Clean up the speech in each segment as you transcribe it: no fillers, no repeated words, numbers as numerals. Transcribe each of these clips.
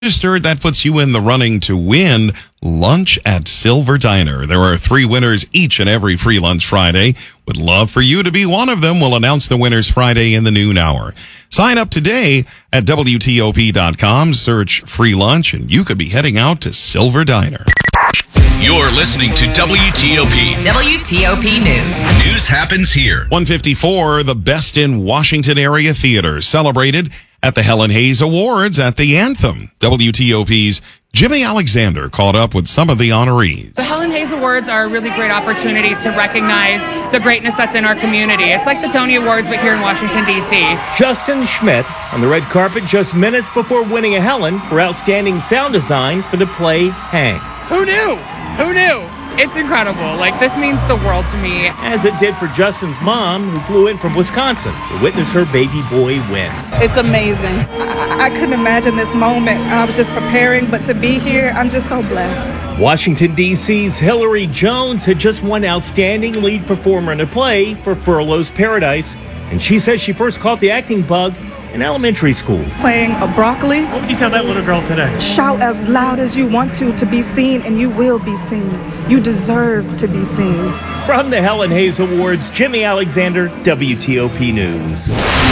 registered, that puts you in the running to win lunch at Silver Diner. There are 3 winners each and every free lunch Friday. Would love for you to be one of them. We'll announce the winners Friday in the noon hour. Sign up today at WTOP.com, search free lunch, and you could be heading out to Silver Diner. You're listening to WTOP. WTOP News. News happens here. 154, the Best in Washington Area Theater, celebrated at the Helen Hayes Awards at the Anthem. WTOP's Jimmy Alexander caught up with some of the honorees. The Helen Hayes Awards are a really great opportunity to recognize the greatness that's in our community. It's like the Tony Awards, but here in Washington, D.C. Justin Schmidt on the red carpet just minutes before winning a Helen for outstanding sound design for the play Hang. Who knew? Who knew? It's incredible. This means the world to me. As it did for Justin's mom, who flew in from Wisconsin to witness her baby boy win. It's amazing. I couldn't imagine this moment. I was just preparing, but to be here, I'm just so blessed. Washington, D.C.'s Hillary Jones had just won Outstanding Lead Performer in a Play for Furlough's Paradise, and she says she first caught the acting bug in elementary school. Playing a broccoli. What would you tell that little girl today? Shout as loud as you want to be seen, and you will be seen. You deserve to be seen. From the Helen Hayes Awards, Jimmy Alexander, WTOP News.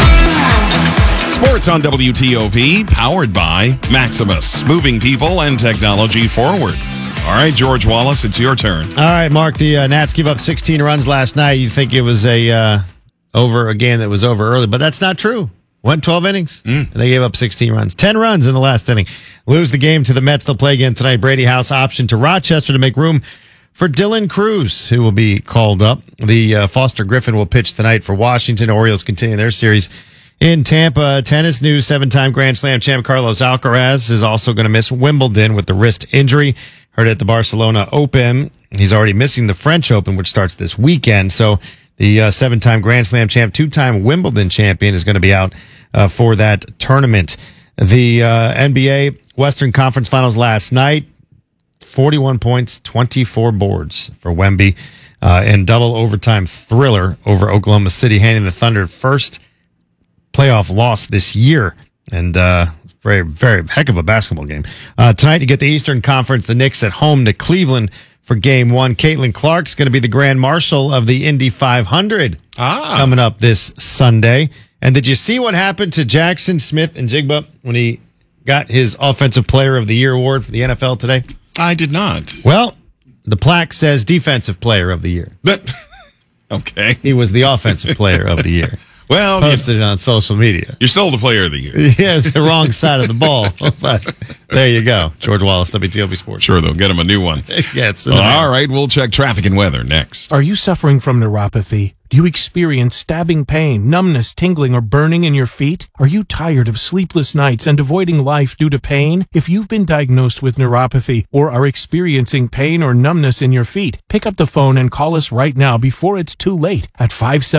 Sports on WTOP, powered by Maximus, moving people and technology forward. All right, George Wallace, it's your turn. All right, Mark, the Nats gave up 16 runs last night. You'd think it was a game that was over early, but that's not true. Went 12 innings, and they gave up 16 runs. 10 runs in the last inning. Lose the game to the Mets. They'll play again tonight. Brady House option to Rochester to make room for Dylan Cruz, who will be called up. The Foster Griffin will pitch tonight for Washington. Orioles continue their series in Tampa. Tennis news, 7-time Grand Slam champ Carlos Alcaraz is also going to miss Wimbledon with the wrist injury. Heard at the Barcelona Open. He's already missing the French Open, which starts this weekend. So the 7-time Grand Slam champ, 2-time Wimbledon champion is going to be out for that tournament. The NBA Western Conference Finals last night, 41 points, 24 boards for Wemby, and double overtime thriller over Oklahoma City, handing the Thunder first playoff loss this year. And very, very heck of a basketball game. Tonight, you get the Eastern Conference, the Knicks at home to Cleveland for Game 1. Caitlin Clark's going to be the Grand Marshal of the Indy 500 coming up this Sunday. And did you see what happened to Jackson Smith-Njigba when he got his Offensive Player of the Year award for the NFL today? I did not. Well, the plaque says Defensive Player of the Year. Okay. He was the Offensive Player of the Year. Well, posted it on social media. You're still the Player of the Year. Yeah, it's the wrong side of the ball. But there you go. George Wallace, WTOP Sports. Sure, they'll get him a new one. Yeah, it's all right, we'll check traffic and weather next. Are you suffering from neuropathy? Do you experience stabbing pain, numbness, tingling, or burning in your feet? Are you tired of sleepless nights and avoiding life due to pain? If you've been diagnosed with neuropathy or are experiencing pain or numbness in your feet, pick up the phone and call us right now before it's too late at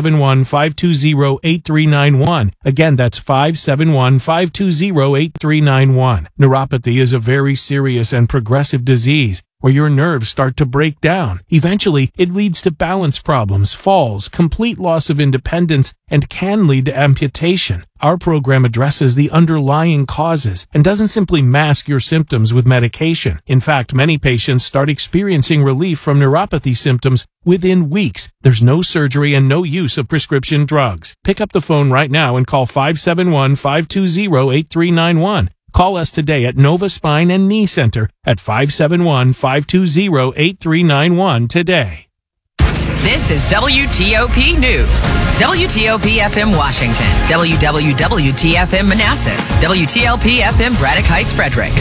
571-520-8391. Again, that's 571-520-8391. Neuropathy is a very serious and progressive disease where your nerves start to break down. Eventually, it leads to balance problems, falls, complete loss of independence, and can lead to amputation. Our program addresses the underlying causes and doesn't simply mask your symptoms with medication. In fact, many patients start experiencing relief from neuropathy symptoms within weeks. There's no surgery and no use of prescription drugs. Pick up the phone right now and call 571-520-8391. Call us today at Nova Spine and Knee Center at 571-520-8391 today. This is WTOP News. WTOP FM Washington. WWWT-FM Manassas. WTLP FM Braddock Heights, Frederick.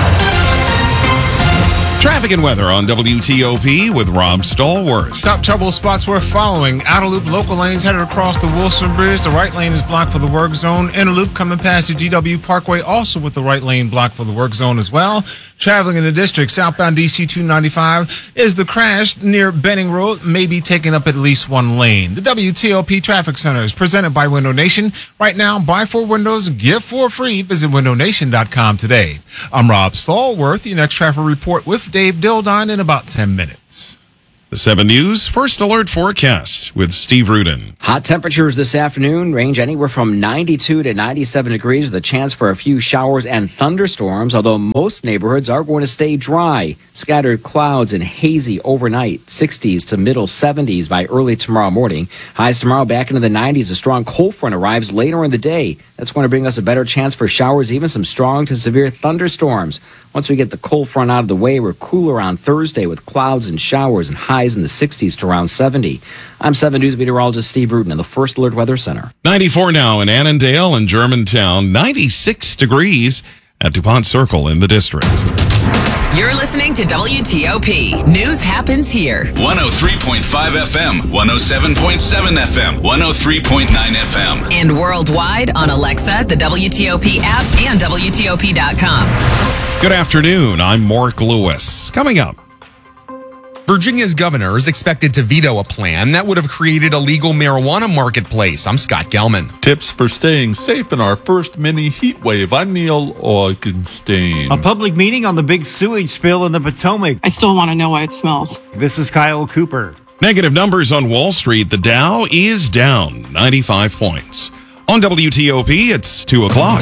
Traffic and weather on WTOP with Rob Stallworth. Top trouble spots we're following. Outer Loop local lanes headed across the Wilson Bridge. The right lane is blocked for the work zone. Inner Loop coming past the GW Parkway also with the right lane blocked for the work zone as well. Traveling in the district, southbound DC 295 is the crash near Benning Road, maybe taking up at least one lane. The WTOP Traffic Center is presented by Window Nation. Right now, buy 4 windows, get 4 free. Visit windownation.com today. I'm Rob Stallworth. Your next traffic report with Dave Dildine in about 10 minutes. The 7 News First Alert Forecast with Steve Rudin. Hot temperatures this afternoon range anywhere from 92 to 97 degrees with a chance for a few showers and thunderstorms, although most neighborhoods are going to stay dry. Scattered clouds and hazy overnight, 60s to middle 70s by early tomorrow morning. Highs tomorrow back into the 90s. A strong cold front arrives later in the day. That's going to bring us a better chance for showers, even some strong to severe thunderstorms. Once we get the cold front out of the way, we're cooler on Thursday with clouds and showers and highs in the 60s to around 70. I'm 7 News meteorologist Steve Rudin in the First Alert Weather Center. 94 now in Annandale and Germantown, 96 degrees at DuPont Circle in the district. You're listening to WTOP. News happens here. 103.5 FM, 107.7 FM, 103.9 FM. And worldwide on Alexa, the WTOP app, and WTOP.com. Good afternoon. I'm Mark Lewis. Coming up. Virginia's governor is expected to veto a plan that would have created a legal marijuana marketplace. I'm Scott Gelman. Tips for staying safe in our first mini heat wave. I'm Neil Augenstein. A public meeting on the big sewage spill in the Potomac. I still want to know why it smells. This is Kyle Cooper. Negative numbers on Wall Street. The Dow is down 95 points. On WTOP, it's 2 o'clock.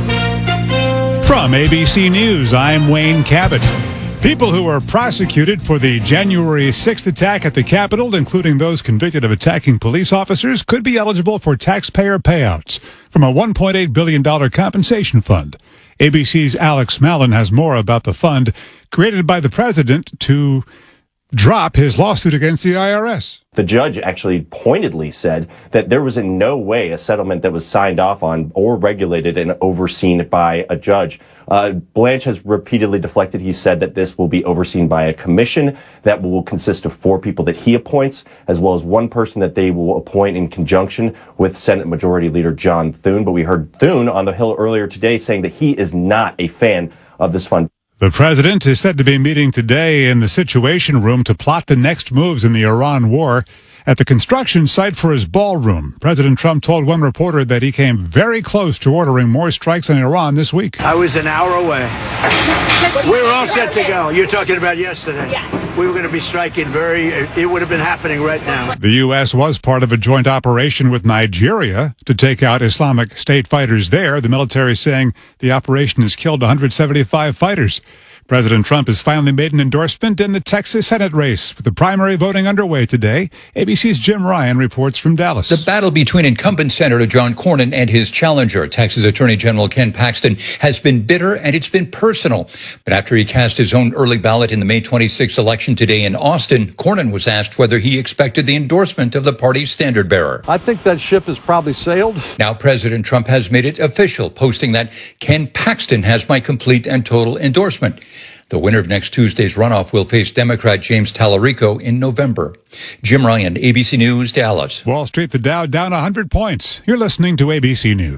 From ABC News, I'm Wayne Cabot. People who were prosecuted for the January 6th attack at the Capitol, including those convicted of attacking police officers, could be eligible for taxpayer payouts from a $1.8 billion compensation fund. ABC's Alex Mallon has more about the fund created by the president to drop his lawsuit against the IRS. The judge actually pointedly said that there was in no way a settlement that was signed off on or regulated and overseen by a judge. Blanche has repeatedly deflected. He said that this will be overseen by a commission that will consist of 4 people that he appoints, as well as 1 person that they will appoint in conjunction with Senate Majority Leader John Thune. But we heard Thune on the Hill earlier today saying that he is not a fan of this fund. The president is said to be meeting today in the Situation Room to plot the next moves in the Iran war. At the construction site for his ballroom, President Trump told one reporter that he came very close to ordering more strikes on Iran this week. I was an hour away. We were all set to go. You're talking about yesterday. Yes. We were going to be striking it would have been happening right now. The U.S. was part of a joint operation with Nigeria to take out Islamic State fighters there. The military saying the operation has killed 175 fighters. President Trump has finally made an endorsement in the Texas Senate race, with the primary voting underway today. ABC's Jim Ryan reports from Dallas. The battle between incumbent Senator John Cornyn and his challenger, Texas Attorney General Ken Paxton, has been bitter and it's been personal. But after he cast his own early ballot in the May 26th election today in Austin, Cornyn was asked whether he expected the endorsement of the party's standard bearer. I think that ship has probably sailed. Now President Trump has made it official, posting that Ken Paxton has my complete and total endorsement. The winner of next Tuesday's runoff will face Democrat James Tallarico in November. Jim Ryan, ABC News, Dallas. Wall Street, the Dow down 100 points. You're listening to ABC News.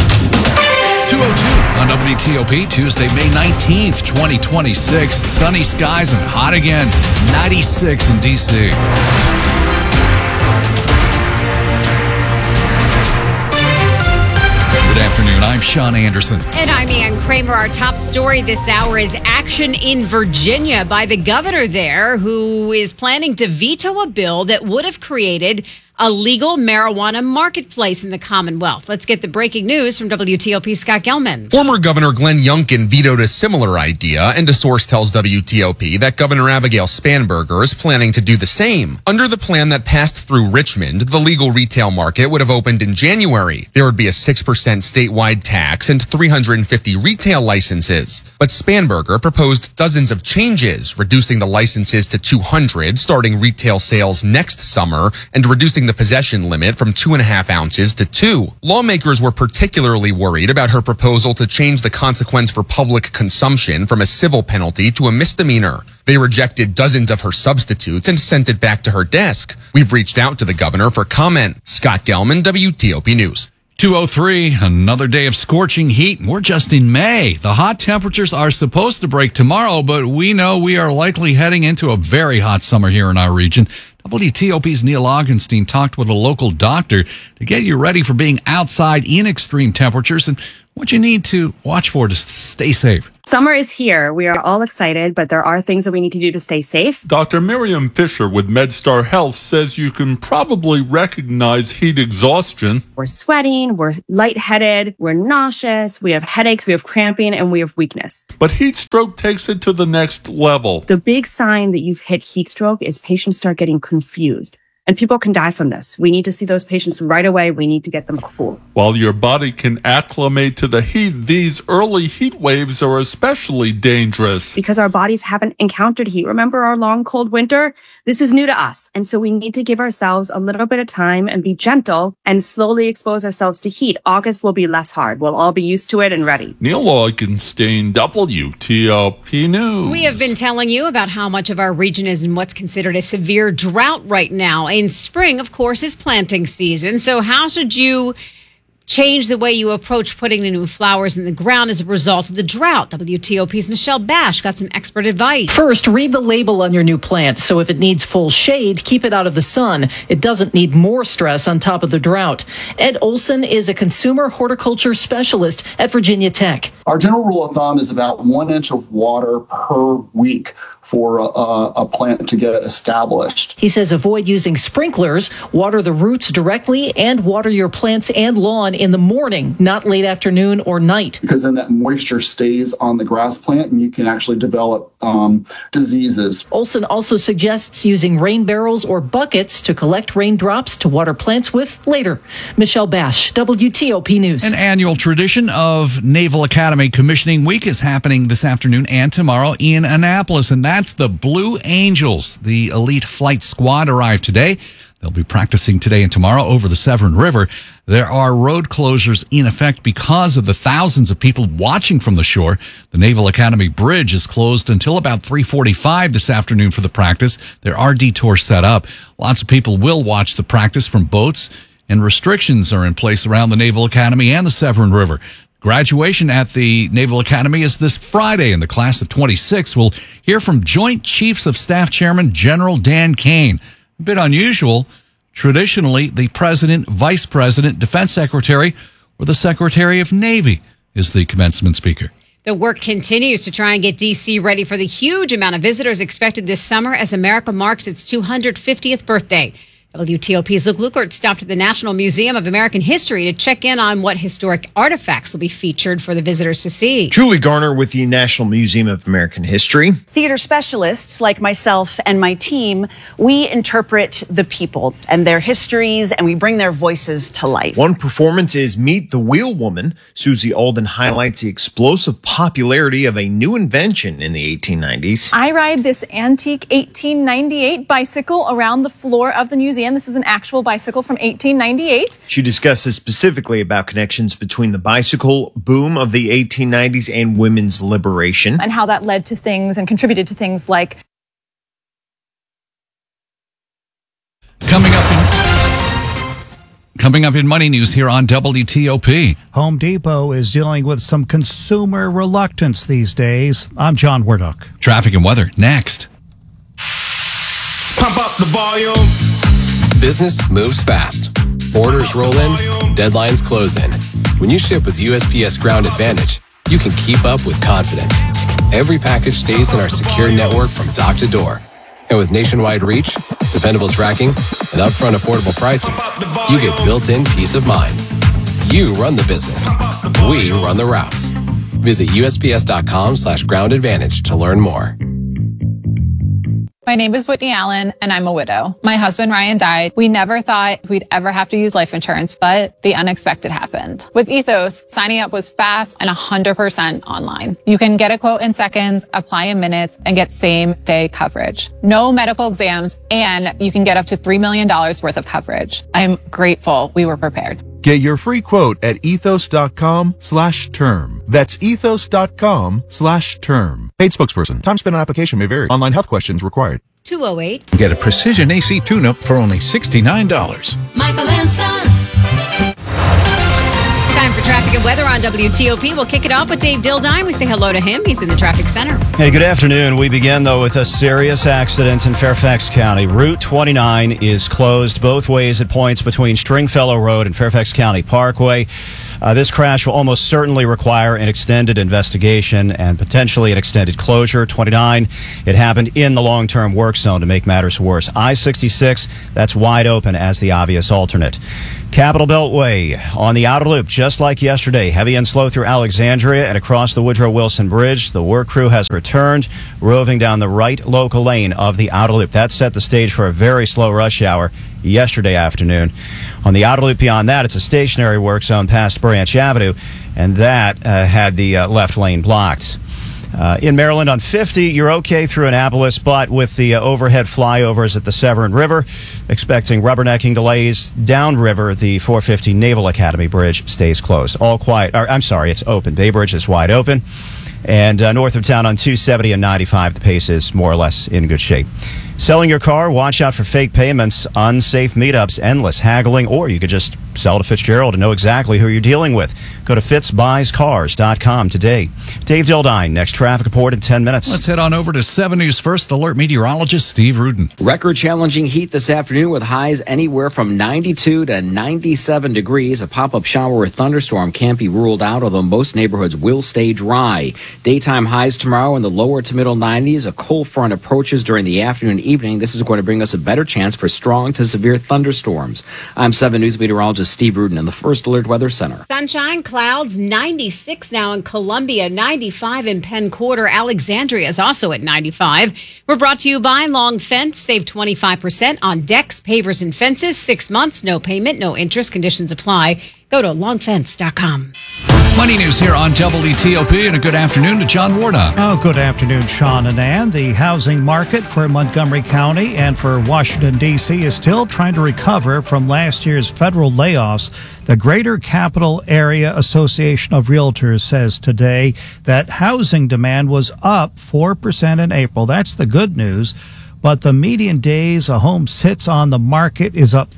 2:02 on WTOP, Tuesday, May 19th, 2026. Sunny skies and hot again. 96 in D.C. Good afternoon. I'm Sean Anderson. And I'm Ann Kramer. Our top story this hour is action in Virginia by the governor there, who is planning to veto a bill that would have created a legal marijuana marketplace in the Commonwealth. Let's get the breaking news from WTOP's Scott Gelman. Former Governor Glenn Youngkin vetoed a similar idea, and a source tells WTOP that Governor Abigail Spanberger is planning to do the same. Under the plan that passed through Richmond, the legal retail market would have opened in January. There would be a 6% statewide tax and 350 retail licenses. But Spanberger proposed dozens of changes, reducing the licenses to 200, starting retail sales next summer, and reducing the possession limit from 2.5 ounces to 2. Lawmakers were particularly worried about her proposal to change the consequence for public consumption from a civil penalty to a misdemeanor. They rejected dozens of her substitutes and sent it back to her desk. We've reached out to the governor for comment. Scott Gelman, WTOP News. 2:03, another day of scorching heat. We're just in May. The hot temperatures are supposed to break tomorrow, but we know we are likely heading into a very hot summer here in our region. WTOP's Neil Augenstein talked with a local doctor to get you ready for being outside in extreme temperatures and what you need to watch for to stay safe. Summer is here. We are all excited, but there are things that we need to do to stay safe. Dr. Miriam Fisher with MedStar Health says you can probably recognize heat exhaustion. We're sweating, we're lightheaded, we're nauseous, we have headaches, we have cramping, and we have weakness. But heat stroke takes it to the next level. The big sign that you've hit heat stroke is patients start getting confused. And people can die from this. We need to see those patients right away. We need to get them cool. While your body can acclimate to the heat, these early heat waves are especially dangerous. Because our bodies haven't encountered heat. Remember our long, cold winter? This is new to us. And so we need to give ourselves a little bit of time and be gentle and slowly expose ourselves to heat. August will be less hard. We'll all be used to it and ready. Neil Augenstein, WTOP News. We have been telling you about how much of our region is in what's considered a severe drought right now. In spring, of course, is planting season. So how should you change the way you approach putting the new flowers in the ground as a result of the drought? WTOP's Michelle Bash got some expert advice. First, read the label on your new plant. So if it needs full shade, keep it out of the sun. It doesn't need more stress on top of the drought. Ed Olson is a consumer horticulture specialist at Virginia Tech. Our general rule of thumb is about 1 inch of water per week for a plant to get established. He says avoid using sprinklers, water the roots directly, and water your plants and lawn in the morning, not late afternoon or night. Because then that moisture stays on the grass plant and you can actually develop diseases. Olson also suggests using rain barrels or buckets to collect raindrops to water plants with later. Michelle Bash, WTOP News. An annual tradition of Naval Academy Commissioning Week is happening this afternoon and tomorrow in Annapolis, and that's the Blue Angels. The elite flight squad arrived today. They'll be practicing today and tomorrow over the Severn River. There are road closures in effect because of the thousands of people watching from the shore. The Naval Academy Bridge is closed until about 3:45 this afternoon for the practice. There are detours set up. Lots of people will watch the practice from boats, and restrictions are in place around the Naval Academy and the Severn River. Graduation at the Naval Academy is this Friday, and the class of 26 will hear from Joint Chiefs of Staff Chairman General Dan Kane. A bit unusual. Traditionally, the President, Vice President, Defense Secretary, or the Secretary of Navy is the commencement speaker. The work continues to try and get D.C. ready for the huge amount of visitors expected this summer as America marks its 250th birthday. WTOP's Luke Lukert stopped at the National Museum of American History to check in on what historic artifacts will be featured for the visitors to see. Julie Garner with the National Museum of American History. Theater specialists like myself and my team, we interpret the people and their histories, and we bring their voices to life. One performance is Meet the Wheel Woman. Susie Alden highlights the explosive popularity of a new invention in the 1890s. I ride this antique 1898 bicycle around the floor of the museum. This is an actual bicycle from 1898. She discusses specifically about connections between the bicycle boom of the 1890s and women's liberation. And how that led to things and contributed to things like... Coming up in Money News here on WTOP. Home Depot is dealing with some consumer reluctance these days. I'm John Wardock. Traffic and weather next. Pump up the volume. Business moves fast. Orders roll in, deadlines close in. When you ship with USPS Ground Advantage, you can keep up with confidence. Every package stays in our secure network from dock to door. And with nationwide reach, dependable tracking, and upfront affordable pricing, you get built-in peace of mind. You run the business. We run the routes. Visit USPS.com/Ground Advantage to learn more. My name is Whitney Allen, and I'm a widow. My husband, Ryan, died. We never thought we'd ever have to use life insurance, but the unexpected happened. With Ethos, signing up was fast and 100% online. You can get a quote in seconds, apply in minutes, and get same-day coverage. No medical exams, and you can get up to $3 million worth of coverage. I'm grateful we were prepared. Get your free quote at ethos.com/term. That's ethos.com/term. Paid spokesperson. Time spent on application may vary. Online health questions required. 208. Get a precision AC tune-up for only $69. Michael and Son. Time for traffic and weather on WTOP. We'll kick it off with Dave Dildine. We say hello to him. He's in the traffic center. Hey, good afternoon. We begin, though, with a serious accident in Fairfax County. Route 29 is closed both ways at points between Stringfellow Road and Fairfax County Parkway. This crash will almost certainly require an extended investigation and potentially an extended closure. 29, it happened in the long-term work zone to make matters worse. I-66, that's wide open as the obvious alternate. Capitol Beltway on the outer loop, just like yesterday. Heavy and slow through Alexandria and across the Woodrow Wilson Bridge. The work crew has returned, roving down the right local lane of the outer loop. That set the stage for a very slow rush hour yesterday afternoon. On the outer loop beyond that, it's a stationary work zone past Branch Avenue, and that had the left lane blocked. In Maryland on 50, you're okay through Annapolis, but with the overhead flyovers at the Severn River, expecting rubbernecking delays downriver. The 450 Naval Academy Bridge stays closed. All quiet. It's open. Bay Bridge is wide open. And north of town on 270 and 95, the pace is more or less in good shape. Selling your car, watch out for fake payments, unsafe meetups, endless haggling, or you could just sell to Fitzgerald and know exactly who you're dealing with. Go to fitzbuyscars.com today. Dave Dildine, next traffic report in 10 minutes. Let's head on over to 7 News First Alert meteorologist Steve Rudin. Record-challenging heat this afternoon with highs anywhere from 92 to 97 degrees. A pop-up shower or thunderstorm can't be ruled out, although most neighborhoods will stay dry. Daytime highs tomorrow in the lower to middle 90s. A cold front approaches during the afternoon and evening. This is going to bring us a better chance for strong to severe thunderstorms. I'm 7 News meteorologist Steve Rudin in the First Alert Weather Center. Sunshine, clouds, 96 now in Columbia, 95 in Penn Quarter. Alexandria is also at 95. We're brought to you by Long Fence. Save 25% on decks, pavers, and fences. 6 months, no payment, no interest. Conditions apply. Go to longfence.com. Money news here on WTOP, and a good afternoon to John Warnock. Oh, good afternoon, Sean and Ann. The housing market for Montgomery County and for Washington, D.C. is still trying to recover from last year's federal layoffs. The Greater Capital Area Association of Realtors says today that housing demand was up 4% in April. That's the good news. But the median days a home sits on the market is up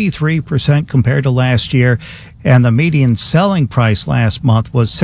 33% compared to last year, and the median selling price last month was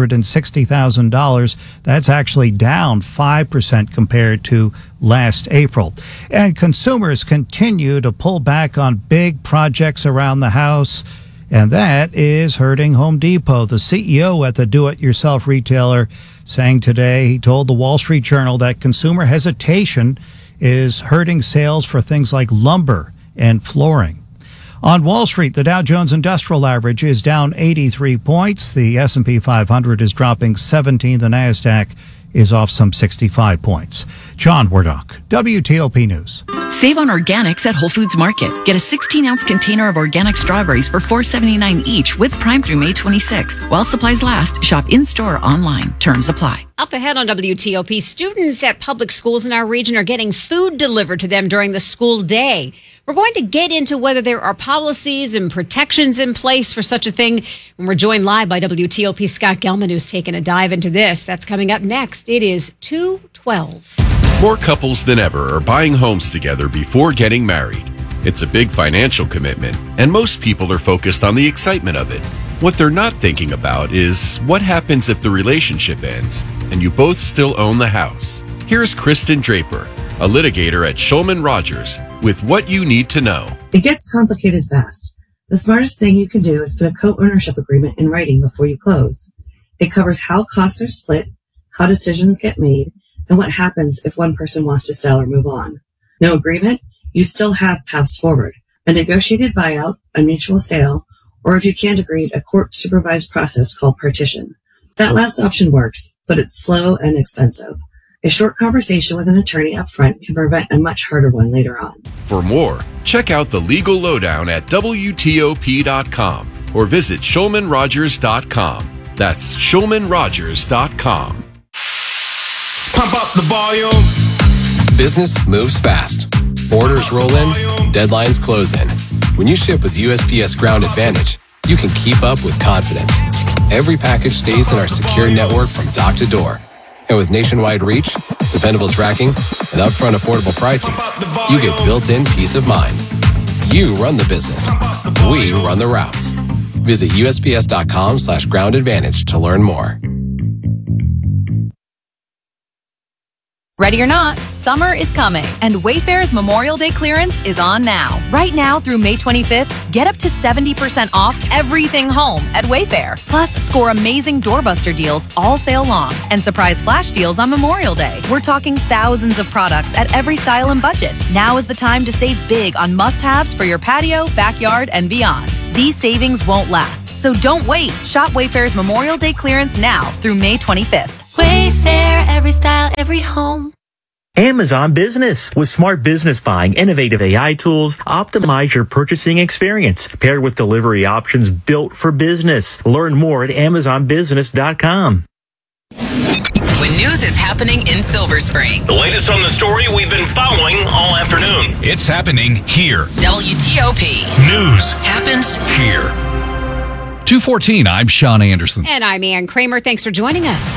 $660,000. That's actually down 5% compared to last April. And consumers continue to pull back on big projects around the house, and that is hurting Home Depot. The CEO at the do-it-yourself retailer saying today, he told the Wall Street Journal that consumer hesitation is hurting sales for things like lumber and flooring. On Wall Street, the Dow Jones Industrial Average is down 83 points. The S&P 500 is dropping 17. The NASDAQ is off some 65 points. John Warnock, WTOP News. Save on organics at Whole Foods Market. Get a 16-ounce container of organic strawberries for $4.79 each with Prime through May 26th. While supplies last, shop in-store or online. Terms apply. Up ahead on WTOP, students at public schools in our region are getting food delivered to them during the school day. We're going to get into whether there are policies and protections in place for such a thing. And we're joined live by WTOP Scott Gelman, who's taken a dive into this. That's coming up next. It is 2:12. More couples than ever are buying homes together before getting married. It's a big financial commitment, and most people are focused on the excitement of it. What they're not thinking about is what happens if the relationship ends and you both still own the house. Here's Kristen Draper, a litigator at Shulman Rogers, with what you need to know. It gets complicated fast. The smartest thing you can do is put a co-ownership agreement in writing before you close. It covers how costs are split, how decisions get made, and what happens if one person wants to sell or move on. No agreement? You still have paths forward. A negotiated buyout, a mutual sale, or if you can't agree, a court-supervised process called partition. That last option works, but it's slow and expensive. A short conversation with an attorney up front can prevent a much harder one later on. For more, check out the Legal Lowdown at WTOP.com or visit ShulmanRogers.com. That's ShulmanRogers.com. Pump up the volume. Business moves fast. Orders roll in, deadlines close in. When you ship with USPS Ground Advantage, you can keep up with confidence. Every package stays in our secure network from dock to door. And with nationwide reach, dependable tracking, and upfront affordable pricing, you get built-in peace of mind. You run the business. We run the routes. Visit USPS.com/groundadvantage to learn more. Ready or not, summer is coming, and Wayfair's Memorial Day clearance is on now. Right now through May 25th, get up to 70% off everything home at Wayfair. Plus, score amazing doorbuster deals all sale long and surprise flash deals on Memorial Day. We're talking thousands of products at every style and budget. Now is the time to save big on must-haves for your patio, backyard, and beyond. These savings won't last, so don't wait. Shop Wayfair's Memorial Day clearance now through May 25th. Wayfair, every style, every home. Amazon Business. With smart business buying, innovative AI tools, optimize your purchasing experience, paired with delivery options built for business. Learn more at AmazonBusiness.com. When news is happening in Silver Spring. The latest on the story we've been following all afternoon. It's happening here. WTOP. News happens here. 2:14, I'm Sean Anderson. And I'm Ann Kramer. Thanks for joining us.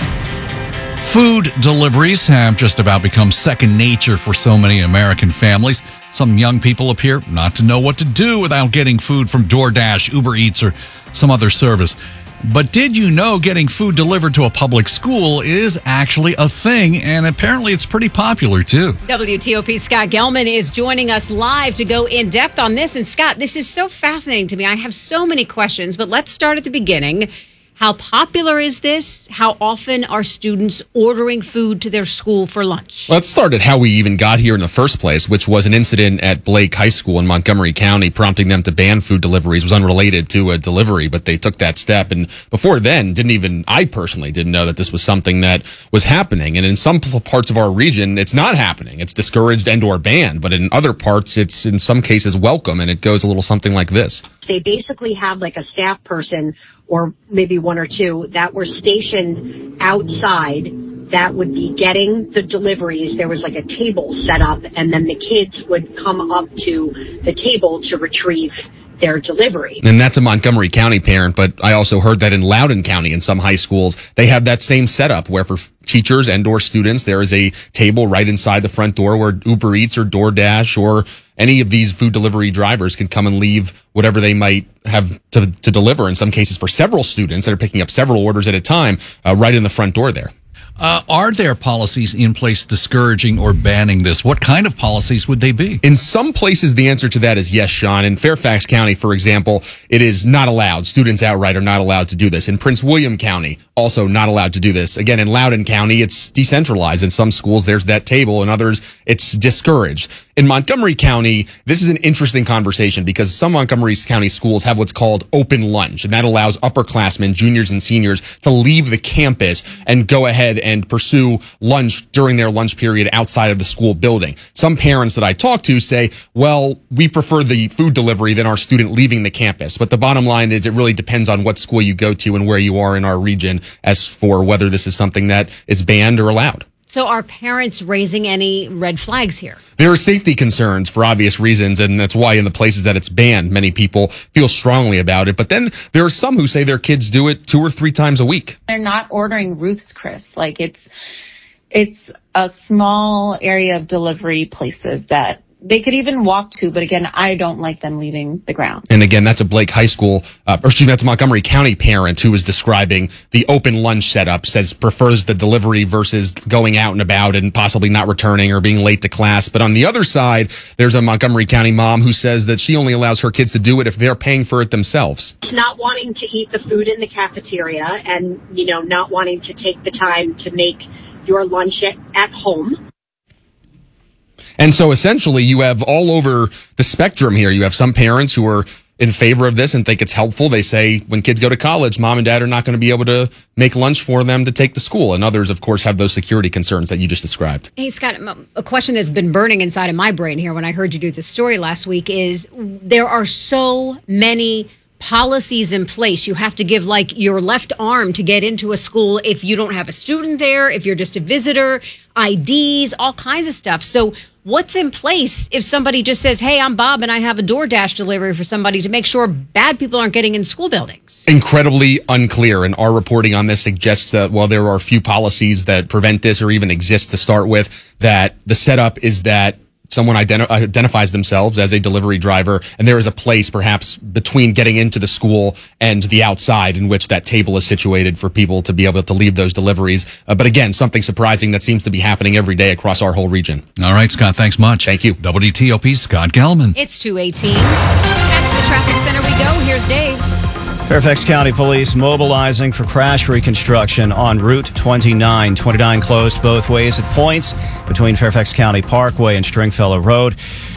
Food deliveries have just about become second nature for so many American families. Some young people appear not to know what to do without getting food from DoorDash, Uber Eats, or some other service. But did you know getting food delivered to a public school is actually a thing, and apparently it's pretty popular too. WTOP's Scott Gelman is joining us live to go in depth on this. And Scott, this is so fascinating to me. I have so many questions, but let's start at the beginning. How popular is this? How often are students ordering food to their school for lunch? Let's start at how we even got here in the first place, which was an incident at Blake High School in Montgomery County, prompting them to ban food deliveries. It was unrelated to a delivery, but they took that step. And before then, I personally didn't know that this was something that was happening. And in some parts of our region, it's not happening. It's discouraged and or banned. But in other parts, it's in some cases welcome. And it goes a little something like this. They basically have like a staff person or maybe one or two that were stationed outside that would be getting the deliveries. There was like a table set up, and then the kids would come up to the table to retrieve their delivery. And that's a Montgomery County parent, but I also heard that in Loudoun County, in some high schools, they have that same setup where for teachers and or students, there is a table right inside the front door where Uber Eats or DoorDash or any of these food delivery drivers can come and leave whatever they might have to deliver, in some cases for several students that are picking up several orders at a time, right in the front door there. Are there policies in place discouraging or banning this? What kind of policies would they be? In some places, the answer to that is yes, Sean. In Fairfax County, for example, it is not allowed. Students outright are not allowed to do this. In Prince William County, also not allowed to do this. Again, in Loudoun County, it's decentralized. In some schools, there's that table. In others, it's discouraged. In Montgomery County, this is an interesting conversation because some Montgomery County schools have what's called open lunch, and that allows upperclassmen, juniors and seniors to leave the campus and go ahead and pursue lunch during their lunch period outside of the school building. Some parents that I talk to say, well, we prefer the food delivery than our student leaving the campus. But the bottom line is it really depends on what school you go to and where you are in our region as for whether this is something that is banned or allowed. So are parents raising any red flags here? There are safety concerns for obvious reasons, and that's why in the places that it's banned, many people feel strongly about it. But then there are some who say their kids do it 2 or 3 times a week. They're not ordering Ruth's Chris. Like it's a small area of delivery places that they could even walk to, but again, I don't like them leaving the ground. And again, that's a Blake High School, that's a Montgomery County parent who was describing the open lunch setup, says prefers the delivery versus going out and about and possibly not returning or being late to class. But on the other side, there's a Montgomery County mom who says that she only allows her kids to do it if they're paying for it themselves. Not wanting to eat the food in the cafeteria and, not wanting to take the time to make your lunch at home. And so essentially you have all over the spectrum here. You have some parents who are in favor of this and think it's helpful. They say when kids go to college, mom and dad are not going to be able to make lunch for them to take to school. And others, of course, have those security concerns that you just described. Hey, Scott, a question that's been burning inside of my brain here when I heard you do this story last week is there are so many policies in place. You have to give like your left arm to get into a school if you don't have a student there, if you're just a visitor, IDs, all kinds of stuff. So what's in place if somebody just says, hey, I'm Bob and I have a DoorDash delivery for somebody to make sure bad people aren't getting in school buildings? Incredibly unclear. And our reporting on this suggests that while there are few policies that prevent this or even exist to start with, that the setup is that someone identifies themselves as a delivery driver, and there is a place perhaps between getting into the school and the outside in which that table is situated for people to be able to leave those deliveries. But again, something surprising that seems to be happening every day across our whole region. All right, Scott, thanks much. Thank you. WTOP's Scott Gelman. It's 2:18. Back to the traffic center we go. Here's Dave. Fairfax County Police mobilizing for crash reconstruction on Route 29. 29 closed both ways at points between Fairfax County Parkway and Stringfellow Road.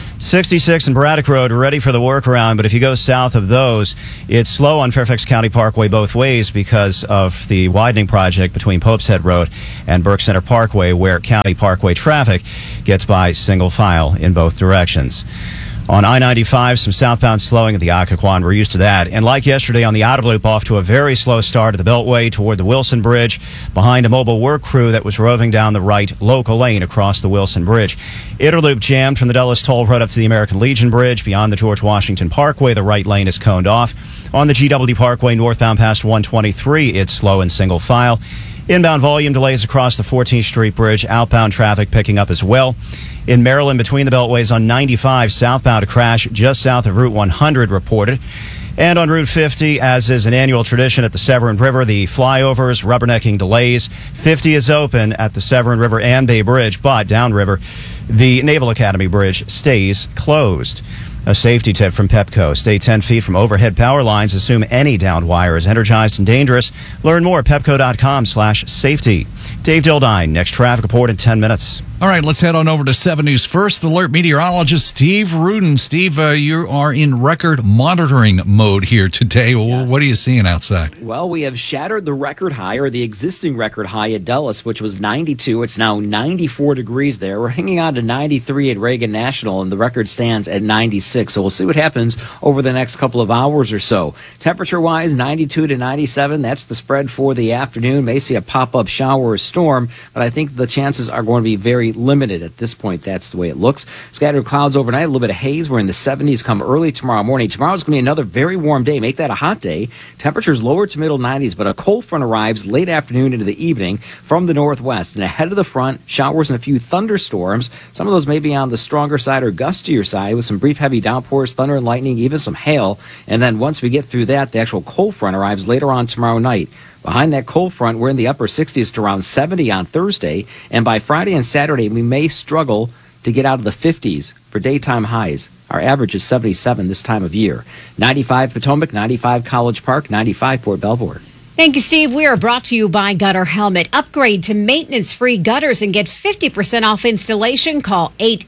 66 and Braddock Road ready for the workaround, but if you go south of those, it's slow on Fairfax County Parkway both ways because of the widening project between Pope's Head Road and Burke Center Parkway, where County Parkway traffic gets by single file in both directions. On I-95, some southbound slowing at the Occoquan. We're used to that. And like yesterday on the outer loop, off to a very slow start at the Beltway toward the Wilson Bridge, behind a mobile work crew that was roving down the right local lane across the Wilson Bridge. Inner loop jammed from the Dulles Toll Road up to the American Legion Bridge. Beyond the George Washington Parkway, the right lane is coned off. On the GW Parkway northbound past 123, it's slow in single file. Inbound volume delays across the 14th Street Bridge. Outbound traffic picking up as well. In Maryland, between the beltways on 95, southbound, a crash just south of Route 100 reported. And on Route 50, as is an annual tradition at the Severn River, the flyovers, rubbernecking delays. 50 is open at the Severn River and Bay Bridge, but downriver, the Naval Academy Bridge stays closed. A safety tip from Pepco. Stay 10 feet from overhead power lines. Assume any downed wire is energized and dangerous. Learn more at pepco.com/safety. Dave Dildine, next traffic report in 10 minutes. All right, let's head on over to 7 News First Alert meteorologist Steve Rudin. Steve, you are in record monitoring mode here today. Yes. What are you seeing outside? Well, we have shattered the record high, or the existing record high at Dulles, which was 92. It's now 94 degrees there. We're hanging on to 93 at Reagan National, and the record stands at 96. So we'll see what happens over the next couple of hours or so. Temperature-wise, 92 to 97. That's the spread for the afternoon. May see a pop-up shower or storm, but I think the chances are going to be very limited at this point. That's the way it looks. Scattered clouds overnight, a little bit of haze. We're in the 70s come early tomorrow morning. Tomorrow's going to be another very warm day. Make that a hot day. Temperatures lower to middle 90s, but a cold front arrives late afternoon into the evening from the northwest. And ahead of the front, showers and a few thunderstorms. Some of those may be on the stronger side or gustier side with some brief heavy downpours, thunder and lightning, even some hail. And then once we get through that, the actual cold front arrives later on tomorrow night. Behind that cold front, we're in the upper 60s to around 70 on Thursday. And by Friday and Saturday, we may struggle to get out of the 50s for daytime highs. Our average is 77 this time of year. 95 Potomac, 95 College Park, 95 Fort Belvoir. Thank you, Steve. We are brought to you by Gutter Helmet. Upgrade to maintenance-free gutters and get 50% off installation. Call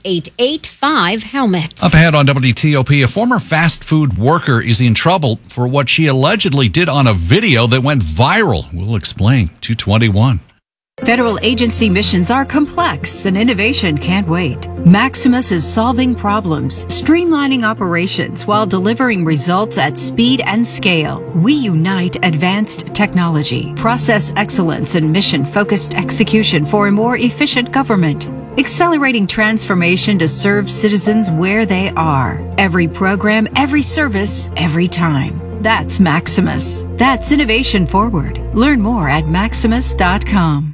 888-5HELMET. Up ahead on WTOP, a former fast food worker is in trouble for what she allegedly did on a video that went viral. We'll explain. 2:21. Federal agency missions are complex and innovation can't wait. Maximus is solving problems, streamlining operations while delivering results at speed and scale. We unite advanced technology, process excellence, and mission-focused execution for a more efficient government. Accelerating transformation to serve citizens where they are. Every program, every service, every time. That's Maximus. That's innovation forward. Learn more at maximus.com.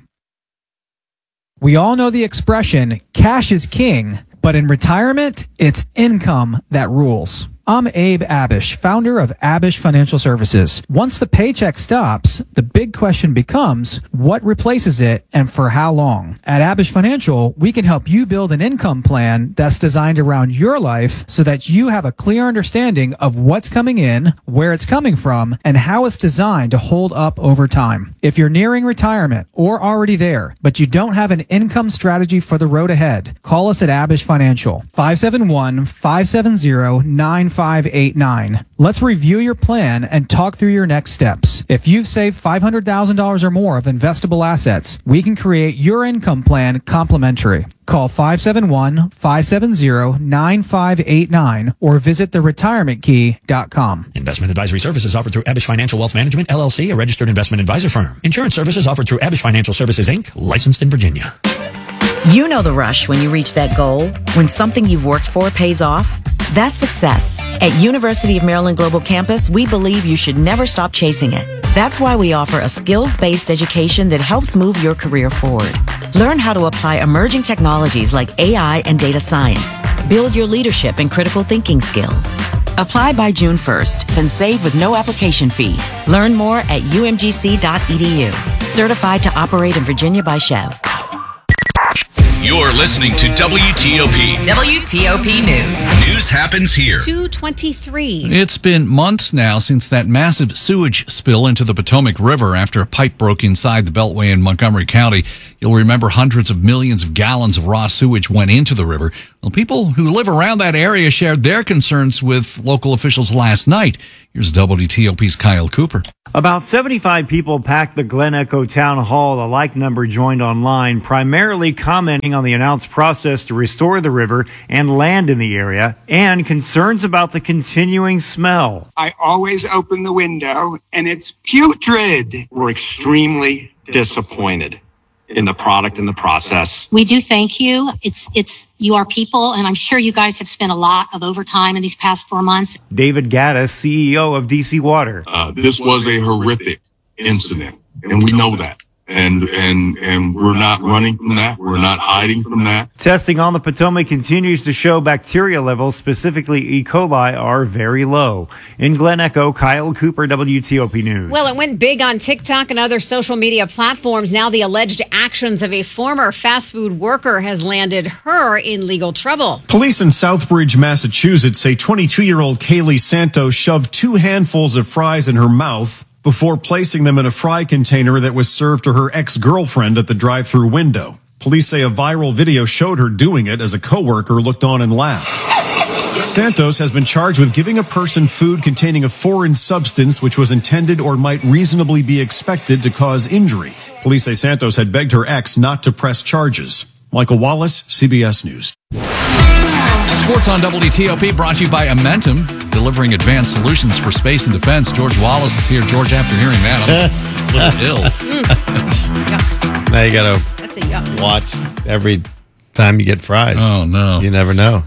We all know the expression, cash is king, but in retirement, it's income that rules. I'm Abe Abish, founder of Abish Financial Services. Once the paycheck stops, the big question becomes, what replaces it and for how long? At Abish Financial, we can help you build an income plan that's designed around your life so that you have a clear understanding of what's coming in, where it's coming from, and how it's designed to hold up over time. If you're nearing retirement or already there, but you don't have an income strategy for the road ahead, call us at Abish Financial, 571-570-9589. Let's review your plan and talk through your next steps. If you've saved $500,000 or more of investable assets, we can create your income plan complimentary. Call 571-570-9589 or visit theretirementkey.com. Investment advisory services offered through Abish Financial Wealth Management, LLC, a registered investment advisor firm. Insurance services offered through Abish Financial Services, Inc., licensed in Virginia. You know the rush when you reach that goal, when something you've worked for pays off. That's success. At University of Maryland Global Campus, we believe you should never stop chasing it. That's why we offer a skills-based education that helps move your career forward. Learn how to apply emerging technologies like AI and data science. Build your leadership and critical thinking skills. Apply by June 1st and save with no application fee. Learn more at umgc.edu. Certified to operate in Virginia by Chev. You're listening to WTOP. WTOP News. News happens here. 2:23. It's been months now since that massive sewage spill into the Potomac River after a pipe broke inside the Beltway in Montgomery County. You'll remember hundreds of millions of gallons of raw sewage went into the river. Well, people who live around that area shared their concerns with local officials last night. Here's WTOP's Kyle Cooper. About 75 people packed the Glen Echo Town Hall. A like number joined online, primarily commenting on the announced process to restore the river and land in the area and concerns about the continuing smell. I always open the window and it's putrid. We're extremely disappointed in the product and the process. We do thank you. It's you are people, and I'm sure you guys have spent a lot of overtime in these past 4 months. David Gaddis, CEO of DC Water. This was a horrific incident, and we know that. And we're not running from that. We're not hiding from that. Testing on the Potomac continues to show bacteria levels, specifically E. coli, are very low. In Glen Echo, Kyle Cooper, WTOP News. Well, it went big on TikTok and other social media platforms. Now the alleged actions of a former fast food worker has landed her in legal trouble. Police in Southbridge, Massachusetts say 22-year-old Kaylee Santos shoved 2 handfuls of fries in her mouth before placing them in a fry container that was served to her ex-girlfriend at the drive-thru window. Police say a viral video showed her doing it as a coworker looked on and laughed. Santos has been charged with giving a person food containing a foreign substance which was intended or might reasonably be expected to cause injury. Police say Santos had begged her ex not to press charges. Michael Wallace, CBS News. Sports on WTOP brought to you by Amentum, delivering advanced solutions for space and defense. George Wallace is here. George, after hearing that, I'm a little ill. Now you got to watch every time you get fries. Oh, no. You never know.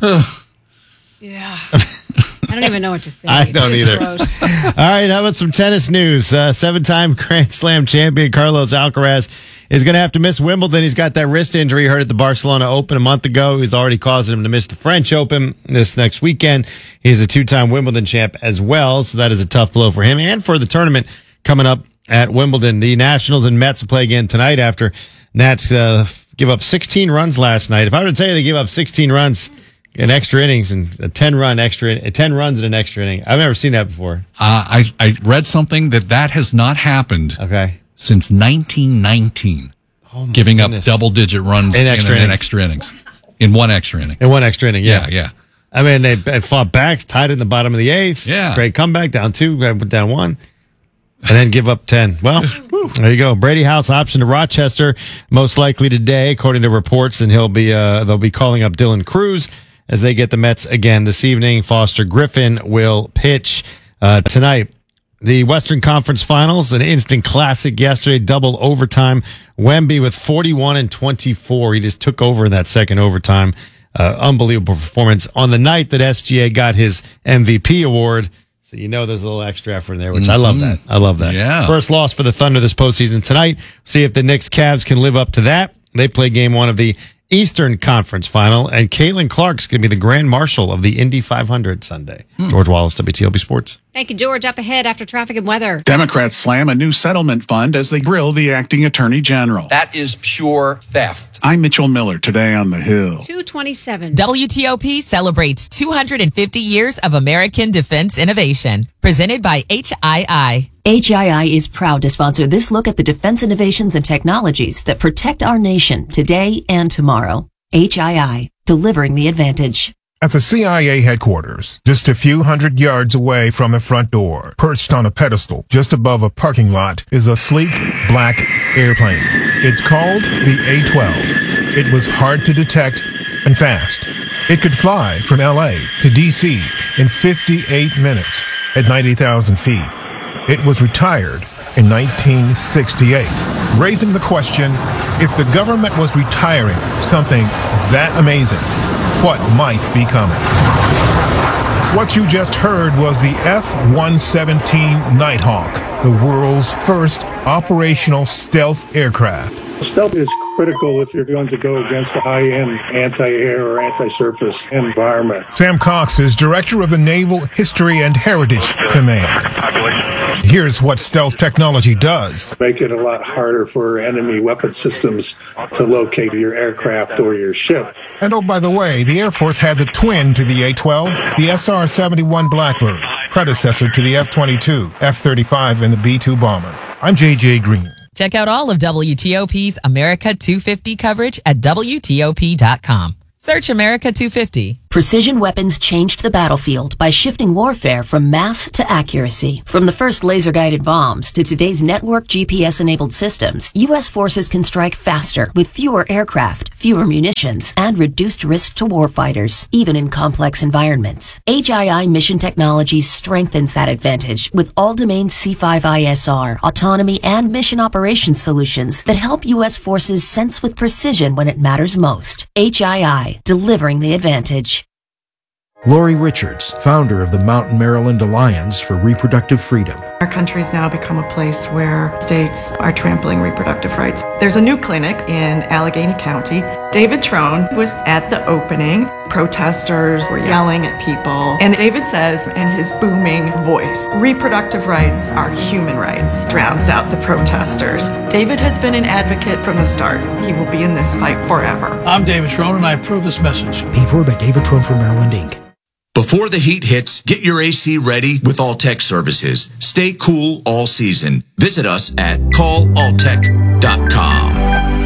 Yeah. I don't even know what to say. I don't either. All right, how about some tennis news? 7-time Grand Slam champion Carlos Alcaraz is going to have to miss Wimbledon. He's got that wrist injury he hurt at the Barcelona Open a month ago. He's already causing him to miss the French Open this next weekend. He's a 2-time Wimbledon champ as well, so that is a tough blow for him and for the tournament coming up at Wimbledon. The Nationals and Mets will play again tonight after Nats give up 16 runs last night. If I were to tell you they give up 16 runs in extra innings and 10 runs in an extra inning, I've never seen that before. I read something that has not happened. Okay. Since 1919, giving up double-digit runs in extra innings. In one extra inning. In one extra inning, yeah. Yeah. I mean, they fought backs, tied in the bottom of the 8th. Yeah. Great comeback, down 2, down 1, and then give up 10. Well, there you go. Brady House option to Rochester, most likely today, according to reports, and they'll be calling up Dylan Cruz as they get the Mets again this evening. Foster Griffin will pitch tonight. The Western Conference Finals, an instant classic yesterday, double overtime. Wemby with 41 and 24. He just took over in that second overtime. Unbelievable performance on the night that SGA got his MVP award. So you know there's a little extra effort in there, which I love that. I love that. Yeah. First loss for the Thunder this postseason tonight. See if the Knicks Cavs can live up to that. They play game 1 of the Eastern Conference Final, and Caitlin Clark's going to be the Grand Marshal of the Indy 500 Sunday. George Wallace, WTOP Sports. Thank you, George. Up ahead after traffic and weather. Democrats slam a new settlement fund as they grill the acting attorney general. That is pure theft. I'm Mitchell Miller, today on The Hill. 2:27. WTOP celebrates 250 years of American defense innovation. Presented by HII. HII is proud to sponsor this look at the defense innovations and technologies that protect our nation today and tomorrow. HII, delivering the advantage. At the CIA headquarters, just a few hundred yards away from the front door, perched on a pedestal just above a parking lot, is a sleek, black airplane. It's called the A-12. It was hard to detect and fast. It could fly from LA to DC in 58 minutes at 90,000 feet. It was retired in 1968, raising the question, if the government was retiring something that amazing, what might be coming? What you just heard was the F-117 Nighthawk, the world's first operational stealth aircraft. Stealth is critical if you're going to go against a high-end anti-air or anti-surface environment. Sam Cox is director of the Naval History and Heritage Command. Here's what stealth technology does. Make it a lot harder for enemy weapon systems to locate your aircraft or your ship. And oh, by the way, the Air Force had the twin to the A-12, the SR-71 Blackbird, predecessor to the F-22, F-35, and the B-2 bomber. I'm J.J. Green. Check out all of WTOP's America 250 coverage at WTOP.com. Search America 250. Precision weapons changed the battlefield by shifting warfare from mass to accuracy. From the first laser-guided bombs to today's network GPS-enabled systems, U.S. forces can strike faster with fewer aircraft, fewer munitions, and reduced risk to warfighters, even in complex environments. HII Mission Technologies strengthens that advantage with all-domain C5ISR, autonomy, and mission operations solutions that help U.S. forces sense with precision when it matters most. HII, delivering the advantage. Lori Richards, founder of the Mountain Maryland Alliance for Reproductive Freedom. Our country's now become a place where states are trampling reproductive rights. There's a new clinic in Allegheny County. David Trone was at the opening. Protesters were yelling at people. And David says, in his booming voice, reproductive rights are human rights. Drowns out the protesters. David has been an advocate from the start. He will be in this fight forever. I'm David Trone, and I approve this message. Paid for by David Trone for Maryland, Inc. Before the heat hits, get your AC ready with Alltech Services. Stay cool all season. Visit us at callalltech.com.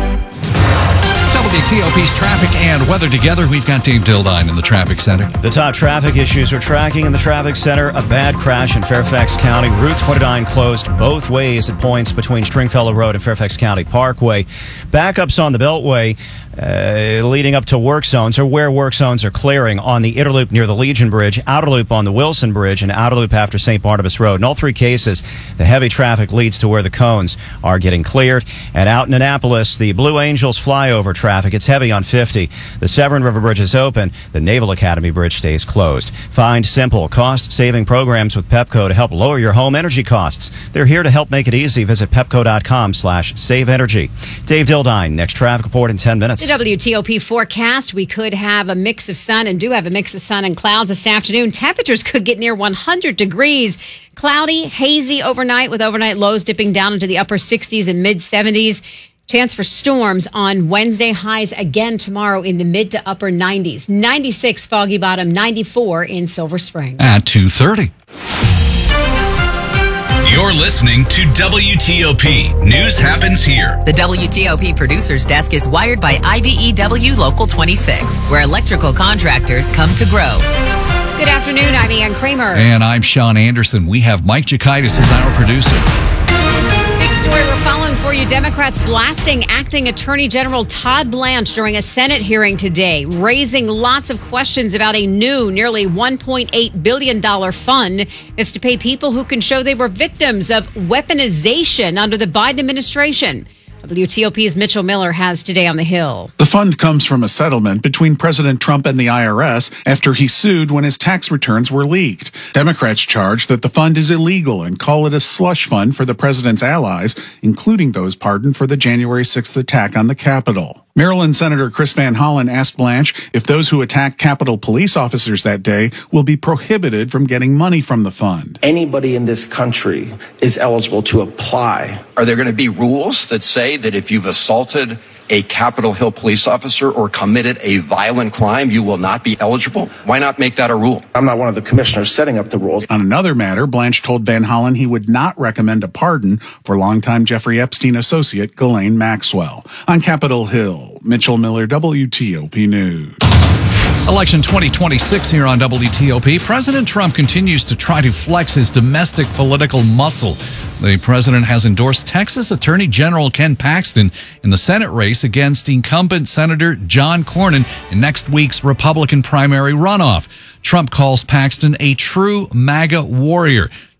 WTOP's traffic and weather together. We've got Dave Dildine in the traffic center. The top traffic issues we're tracking in the traffic center: a bad crash in Fairfax County. Route 29 closed both ways at points between Stringfellow Road and Fairfax County Parkway. Backups on the Beltway leading up to work zones, or where work zones are clearing, on the Inner Loop near the Legion Bridge, Outer Loop on the Wilson Bridge, and Outer Loop after St. Barnabas Road. In all three cases, the heavy traffic leads to where the cones are getting cleared. And out in Annapolis, the Blue Angels flyover traffic, it's heavy on 50. The Severn River Bridge is open. The Naval Academy Bridge stays closed. Find simple, cost-saving programs with Pepco to help lower your home energy costs. They're here to help make it easy. Visit pepco.com/saveenergy. Dave Dildine, next traffic report in 10 minutes. The WTOP forecast: we could have a mix of sun, and do have a mix of sun and clouds this afternoon. Temperatures could get near 100 degrees. Cloudy, hazy overnight, with overnight lows dipping down into the upper 60s and mid 70s. Chance for storms on Wednesday. Highs again tomorrow in the mid to upper 90s. 96 Foggy Bottom, 94 in Silver Spring. At 2:30. You're listening to WTOP. News happens here. The WTOP Producers Desk is wired by IBEW Local 26, where electrical contractors come to grow. Good afternoon, I'm Ann Kramer. And I'm Sean Anderson. We have Mike Jakaitis as our producer. Big story we're following for you. Democrats blasting acting Attorney General Todd Blanche during a Senate hearing today, raising lots of questions about a new nearly $1.8 billion fund that's to pay people who can show they were victims of weaponization under the Biden administration. WTOP's Mitchell Miller has today on the Hill. The fund comes from a settlement between President Trump and the IRS after he sued when his tax returns were leaked. Democrats charge that the fund is illegal and call it a slush fund for the president's allies, including those pardoned for the January 6th attack on the Capitol. Maryland Senator Chris Van Hollen asked Blanche if those who attacked Capitol police officers that day will be prohibited from getting money from the fund. Anybody in this country is eligible to apply. Are there going to be rules that say that if you've assaulted a Capitol Hill police officer or committed a violent crime, you will not be eligible? Why not make that a rule? I'm not one of the commissioners setting up the rules. On another matter, Blanche told Van Hollen he would not recommend a pardon for longtime Jeffrey Epstein associate Ghislaine Maxwell. On Capitol Hill, Mitchell Miller, WTOP News. Election 2026 here on WTOP. President Trump continues to try to flex his domestic political muscle. The president has endorsed Texas Attorney General Ken Paxton in the Senate race against incumbent Senator John Cornyn in next week's Republican primary runoff. Trump calls Paxton a true MAGA warrior.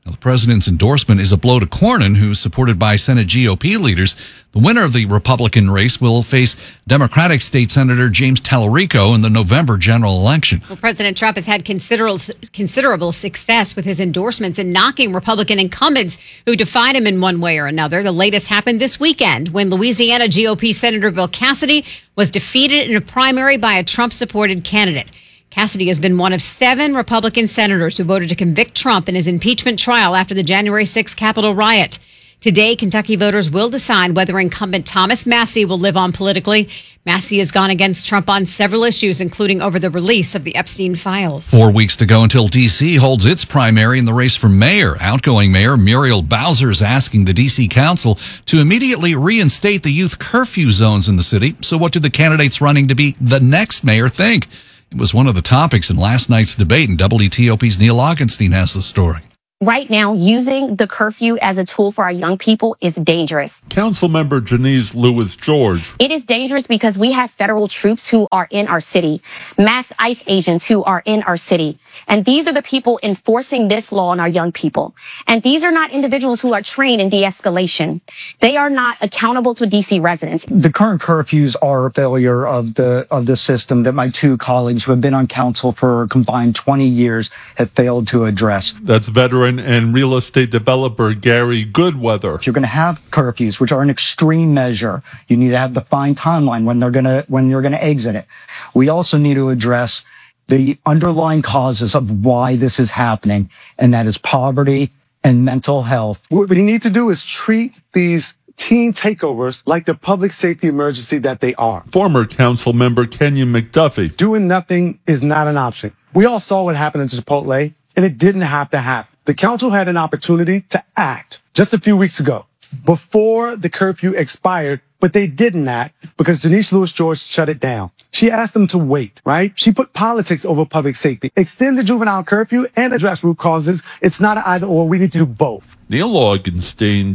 Now, the president's endorsement is a blow to Cornyn, who's supported by Senate GOP leaders. The winner of the Republican race will face Democratic State Senator James Tallarico in the November general election. Well, President Trump has had considerable success with his endorsements in knocking Republican incumbents who defied him in one way or another. The latest happened this weekend when Louisiana GOP Senator Bill Cassidy was defeated in a primary by a Trump-supported candidate. Cassidy has been one of 7 Republican senators who voted to convict Trump in his impeachment trial after the January 6th Capitol riot. Today, Kentucky voters will decide whether incumbent Thomas Massie will live on politically. Massie has gone against Trump on several issues, including over the release of the Epstein files. 4 weeks to go until D.C. holds its primary in the race for mayor. Outgoing Mayor Muriel Bowser is asking the D.C. Council to immediately reinstate the youth curfew zones in the city. So what do the candidates running to be the next mayor think? It was one of the topics in last night's debate, and WTOP's Neil Augenstein has the story. Right now, using the curfew as a tool for our young people is dangerous. Councilmember Janice Lewis-George. It is dangerous because we have federal troops who are in our city, mass ICE agents who are in our city. And these are the people enforcing this law on our young people. And these are not individuals who are trained in de-escalation. They are not accountable to DC residents. The current curfews are a failure of the system that my 2 colleagues who have been on council for a combined 20 years have failed to address. That's veteran and real estate developer Gary Goodweather. If you're going to have curfews, which are an extreme measure, you need to have a defined timeline when you're going to exit it. We also need to address the underlying causes of why this is happening, and that is poverty and mental health. What we need to do is treat these teen takeovers like the public safety emergency that they are. Former council member Kenyon McDuffie. Doing nothing is not an option. We all saw what happened at Chipotle, and it didn't have to happen. The council had an opportunity to act just a few weeks ago before the curfew expired, but they didn't act because Janice Lewis-George shut it down. She asked them to wait, right? She put politics over public safety. Extend the juvenile curfew and address root causes. It's not an either or. We need to do both. Neil Augenstein,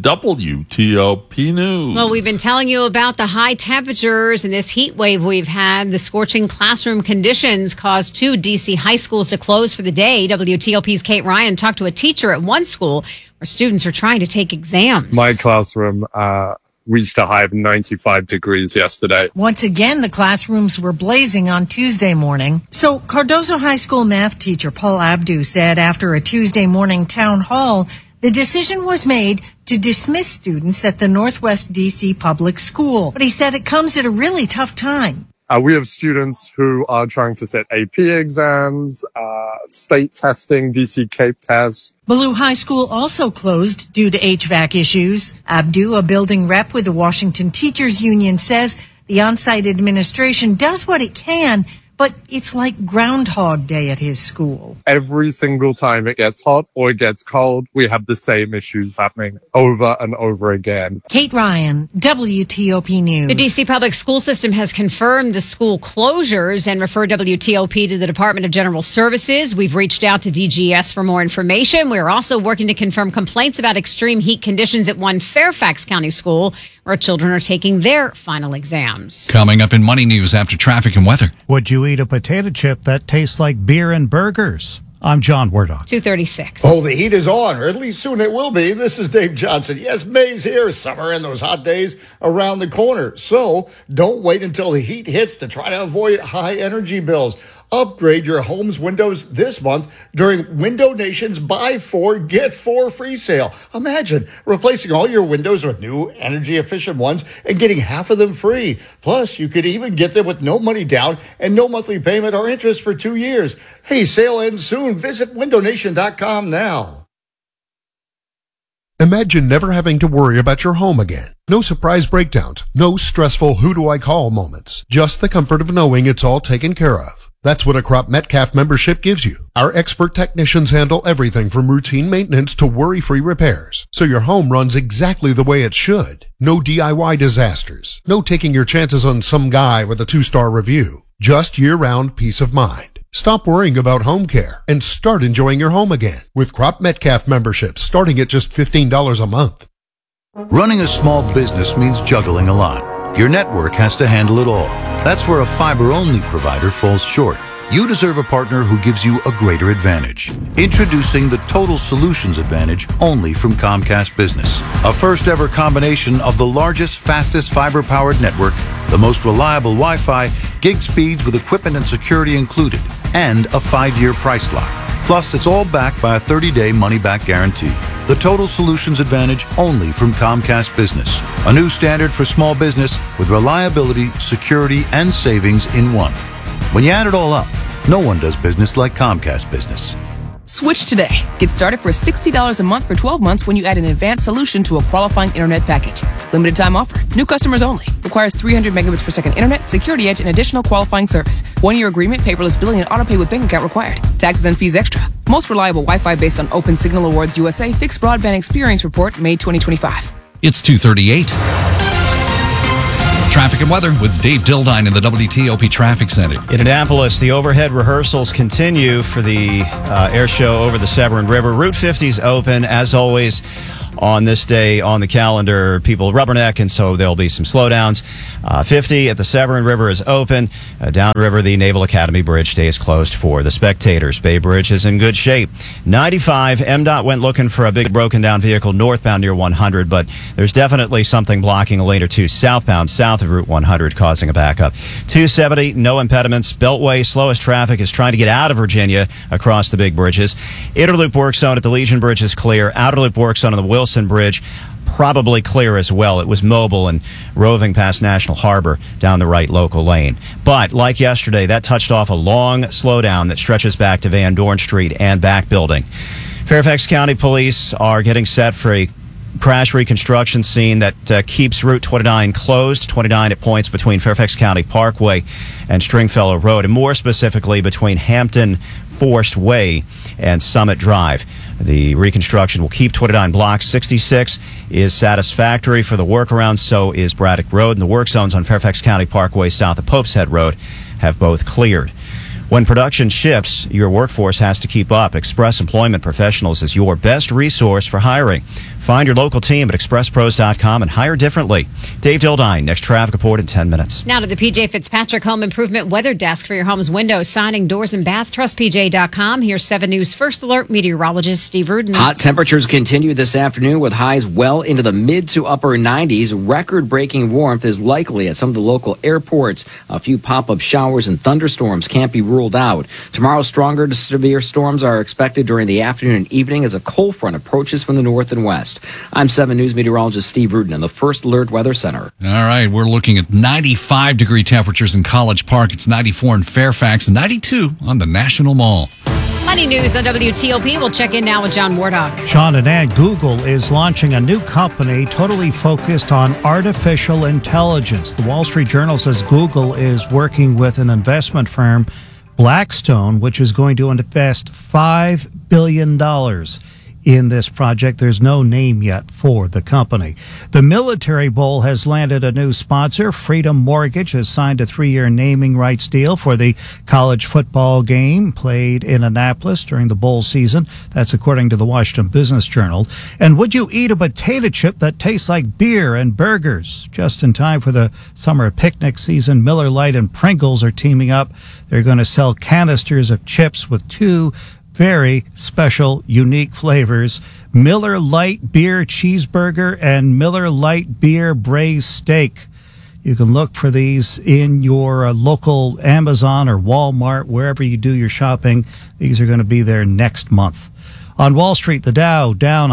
WTOP News. Well, we've been telling you about the high temperatures and this heat wave we've had. The scorching classroom conditions caused 2 D.C. high schools to close for the day. WTOP's Kate Ryan talked to a teacher at one school where students were trying to take exams. My classroom reached a high of 95 degrees yesterday. Once again, the classrooms were blazing on Tuesday morning. So Cardozo High School math teacher Paul Abdu said after a Tuesday morning town hall, the decision was made to dismiss students at the Northwest DC Public School. But he said it comes at a really tough time. We have students who are trying to set AP exams, state testing, DC CAPE tests. Ballou High School also closed due to HVAC issues. Abdu, a building rep with the Washington Teachers Union, says the on-site administration does what it can, but it's like Groundhog Day at his school. Every single time it gets hot or it gets cold, we have the same issues happening over and over again. Kate Ryan, WTOP News. The D.C. public school system has confirmed the school closures and referred WTOP to the Department of General Services. We've reached out to DGS for more information. We're also working to confirm complaints about extreme heat conditions at one Fairfax County school where children are taking their final exams. Coming up in Money News after traffic and weather. Would you eat a potato chip that tastes like beer and burgers? I'm John Wardock. 2:36. Oh, the heat is on, or at least soon it will be. This is Dave Johnson. Yes, May's here. Summer and those hot days around the corner. So don't wait until the heat hits to try to avoid high energy bills. Upgrade your home's windows this month during Window Nation's Buy 4, Get 4 free sale. Imagine replacing all your windows with new energy-efficient ones and getting half of them free. Plus, you could even get them with no money down and no monthly payment or interest for 2 years. Hey, sale ends soon. Visit windownation.com now. Imagine never having to worry about your home again. No surprise breakdowns, no stressful who do I call moments. Just the comfort of knowing it's all taken care of. That's what a Crop Metcalf membership gives you. Our expert technicians handle everything from routine maintenance to worry-free repairs, so your home runs exactly the way it should. No DIY disasters. No taking your chances on some guy with a 2-star review. Just year-round peace of mind. Stop worrying about home care and start enjoying your home again with Crop Metcalf memberships starting at just $15 a month. Running a small business means juggling a lot. Your network has to handle it all. That's where a fiber-only provider falls short. You deserve a partner who gives you a greater advantage. Introducing the Total Solutions Advantage only from Comcast Business. A first ever combination of the largest, fastest fiber-powered network, the most reliable Wi-Fi, gig speeds with equipment and security included, and a 5-year price lock. Plus, it's all backed by a 30-day money-back guarantee. The Total Solutions Advantage only from Comcast Business. A new standard for small business with reliability, security, and savings in one. When you add it all up, no one does business like Comcast Business. Switch today. Get started for $60 a month for 12 months when you add an advanced solution to a qualifying internet package. Limited time offer. New customers only. Requires 300 megabits per second internet, security edge, and additional qualifying service. 1-year agreement, paperless billing, and autopay with bank account required. Taxes and fees extra. Most reliable Wi-Fi based on Open Signal Awards USA Fixed Broadband Experience Report, May 2025. It's 2:38. Traffic and weather with Dave Dildine in the WTOP Traffic Center. In Annapolis, the overhead rehearsals continue for the air show over the Severn River. Route 50 is open, as always, on this day on the calendar. People rubberneck, and so there'll be some slowdowns. 50 at the Severn River is open. Downriver, the Naval Academy Bridge stays closed for the spectators. Bay Bridge is in good shape. 95, MDOT went looking for a big broken down vehicle northbound near 100, but there's definitely something blocking a lane or two southbound south of Route 100, causing a backup. 270, no impediments. Beltway, slowest traffic is trying to get out of Virginia across the big bridges. Interloop work zone at the Legion Bridge is clear. Outer loop work zone on the Wilson Bridge probably clear as well. It was mobile and roving past National Harbor down the right local lane. But like yesterday, that touched off a long slowdown that stretches back to Van Dorn Street and back building. Fairfax County Police are getting set for a crash reconstruction scene that keeps Route 29 closed, 29 at points between Fairfax County Parkway and Stringfellow Road, and more specifically between Hampton Forest Way and Summit Drive. The reconstruction will keep 29 blocked. 66 is satisfactory for the workaround, so is Braddock Road, and the work zones on Fairfax County Parkway south of Pope's Head Road have both cleared. When production shifts, your workforce has to keep up. Express Employment Professionals is your best resource for hiring. Find your local team at expresspros.com and hire differently. Dave Dildine, next traffic report in 10 minutes. Now to the PJ Fitzpatrick Home Improvement Weather Desk for your home's windows, siding, doors, and bath. TrustPJ.com. Here's 7 News First Alert meteorologist Steve Rudin. Hot temperatures continue this afternoon with highs well into the mid to upper 90s. Record-breaking warmth is likely at some of the local airports. A few pop-up showers and thunderstorms can't be ruled out. Tomorrow, stronger to severe storms are expected during the afternoon and evening as a cold front approaches from the north and west. I'm 7 News meteorologist Steve Rudin in the First Alert Weather Center. All right, we're looking at 95-degree temperatures in College Park. It's 94 in Fairfax, 92 on the National Mall. Money news on WTOP. We'll check in now with John Wardock. Sean and Ann, Google is launching a new company totally focused on artificial intelligence. The Wall Street Journal says Google is working with an investment firm, Blackstone, which is going to invest $5 billion in this project. There's no name yet for the company. The Military Bowl has landed a new sponsor. Freedom Mortgage has signed a 3-year naming rights deal for the college football game played in Annapolis during the bowl season. That's according to the Washington Business Journal. And would you eat a potato chip that tastes like beer and burgers? Just in time for the summer picnic season, Miller Lite and Pringles are teaming up. They're going to sell canisters of chips with 2 very special, unique flavors: Miller Lite Beer Cheeseburger and Miller Lite Beer Braised Steak. You can look for these in your local Amazon or Walmart, wherever you do your shopping. These are going to be there next month. On Wall Street, the Dow down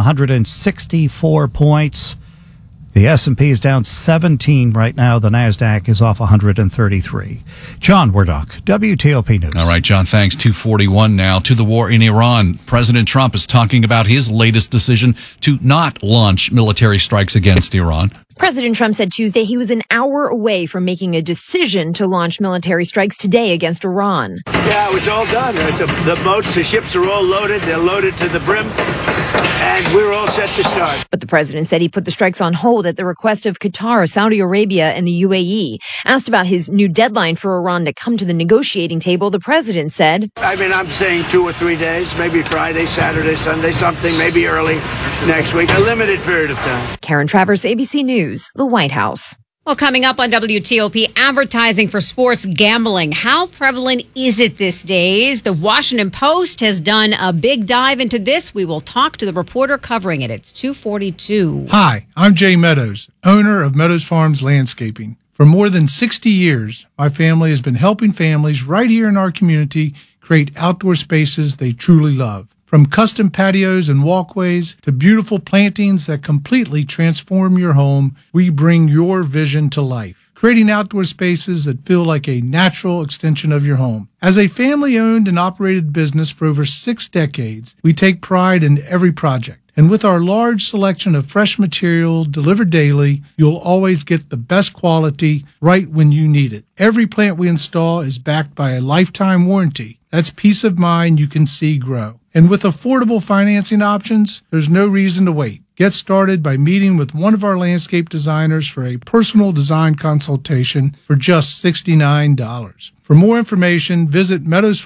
164 points. The S&P is down 17 right now. The NASDAQ is off 133. John Wardock, WTOP News. All right, John, thanks. 2:41 now to the war in Iran. President Trump is talking about his latest decision to not launch military strikes against Iran. President Trump said Tuesday he was an hour away from making a decision to launch military strikes today against Iran. Yeah, it was all done. The boats, the ships are all loaded. They're loaded to the brim. And we're all set to start. But the president said he put the strikes on hold at the request of Qatar, Saudi Arabia, and the UAE. Asked about his new deadline for Iran to come to the negotiating table, the president said, I'm saying 2 or 3 days, maybe Friday, Saturday, Sunday, something, maybe early next week, a limited period of time. Karen Travers, ABC News, the White House. Well, coming up on WTOP, advertising for sports gambling. How prevalent is it these days? The Washington Post has done a big dive into this. We will talk to the reporter covering it. It's 2:42. Hi, I'm Jay Meadows, owner of Meadows Farms Landscaping. For more than 60 years, my family has been helping families right here in our community create outdoor spaces they truly love. From custom patios and walkways to beautiful plantings that completely transform your home, we bring your vision to life, creating outdoor spaces that feel like a natural extension of your home. As a family-owned and operated business for over 6 decades, we take pride in every project. And with our large selection of fresh materials delivered daily, you'll always get the best quality right when you need it. Every plant we install is backed by a lifetime warranty. That's peace of mind you can see grow. And with affordable financing options, there's no reason to wait. Get started by meeting with one of our landscape designers for a personal design consultation for just $69. For more information, visit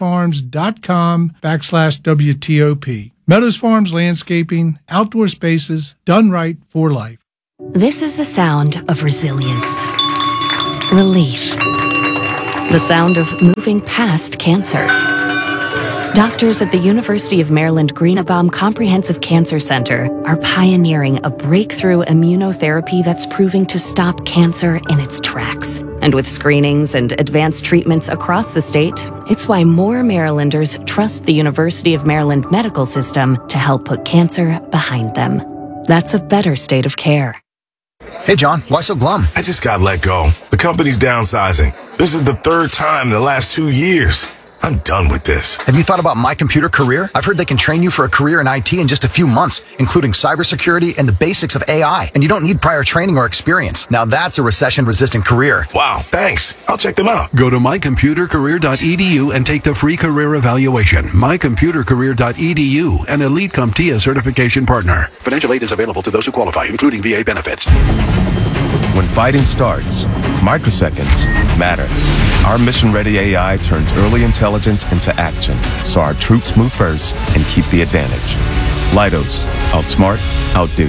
meadowsfarms.com/WTOP. Meadows Farms Landscaping, outdoor spaces, done right for life. This is the sound of resilience, relief, the sound of moving past cancer. Doctors at the University of Maryland Greenebaum Comprehensive Cancer Center are pioneering a breakthrough immunotherapy that's proving to stop cancer in its tracks. And with screenings and advanced treatments across the state, it's why more Marylanders trust the University of Maryland medical system to help put cancer behind them. That's a better state of care. Hey, John, why so glum? I just got let go. The company's downsizing. This is the 3rd time in the last 2 years. I'm done with this. Have you thought about My Computer Career? I've heard they can train you for a career in IT in just a few months, including cybersecurity and the basics of AI. And you don't need prior training or experience. Now that's a recession-resistant career. Wow, thanks. I'll check them out. Go to mycomputercareer.edu and take the free career evaluation. mycomputercareer.edu, an Elite CompTIA certification partner. Financial aid is available to those who qualify, including VA benefits. When fighting starts, microseconds matter. Our mission-ready AI turns early intelligence into action, so our troops move first and keep the advantage. Leidos, outsmart, outdo.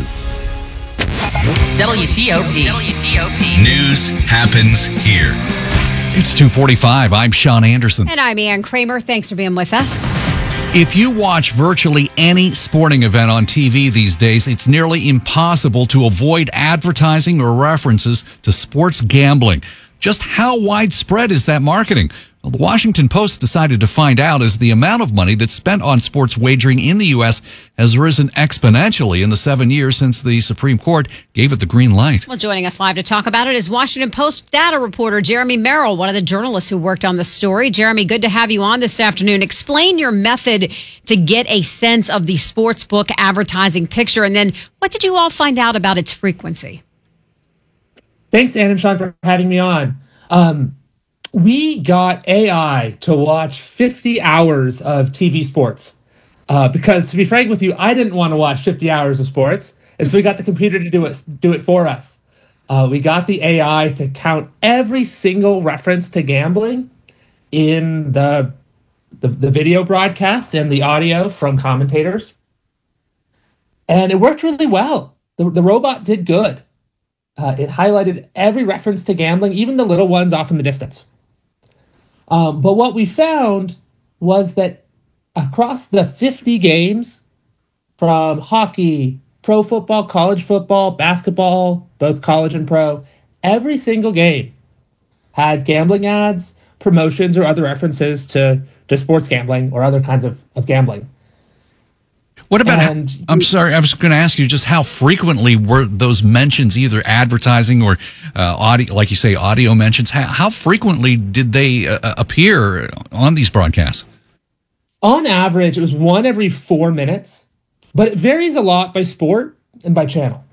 WTOP. News happens here. It's 2:45. I'm Sean Anderson. And I'm Ann Kramer. Thanks for being with us. If you watch virtually any sporting event on TV these days, it's nearly impossible to avoid advertising or references to sports gambling. Just how widespread is that marketing? Well, the Washington Post decided to find out as the amount of money that's spent on sports wagering in the U.S. has risen exponentially in the 7 years since the Supreme Court gave it the green light. Well, joining us live to talk about it is Washington Post data reporter Jeremy Merrill, one of the journalists who worked on the story. Jeremy, good to have you on this afternoon. Explain your method to get a sense of the sportsbook advertising picture, and then what did you all find out about its frequency? Thanks, Ann and Sean, for having me on. We got AI to watch 50 hours of TV sports because, to be frank with you, I didn't want to watch 50 hours of sports, and so we got the computer to do it for us. We got the AI to count every single reference to gambling in the video broadcast and the audio from commentators, and it worked really well. The robot did good. It highlighted every reference to gambling, even the little ones off in the distance. But what we found was that across the 50 games, from hockey, pro football, college football, basketball, both college and pro, every single game had gambling ads, promotions, or other references to sports gambling or other kinds of gambling. What about, I'm sorry, I was going to ask you just how frequently were those mentions, either advertising or audio, like you say, audio mentions, how frequently did they appear on these broadcasts? On average, it was 1 every 4 minutes, but it varies a lot by sport and by channel.